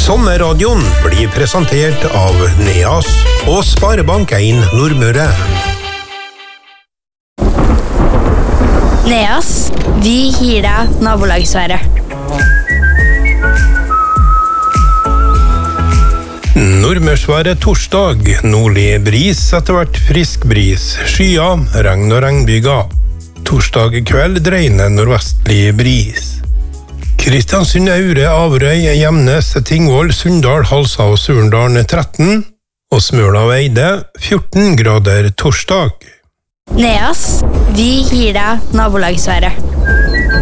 Sommerradioen blir presentert av Neas og Sparebank1 Nordmøre. Neas, vi gir deg nabolagsværet. Nordmørsværet torsdag, nordlig bris, etter hvert frisk bris, skyer, regn og regnbyger. Torsdag kveld dreiende nordvestlig bris. Kristiansund, Aure, Averøy, Gjemnes, Tingvoll, Sunndal, Halsa og Surndalen 13, og Smøla og Eide 14 grader torsdag. Neas, vi gir deg nabolagsværet.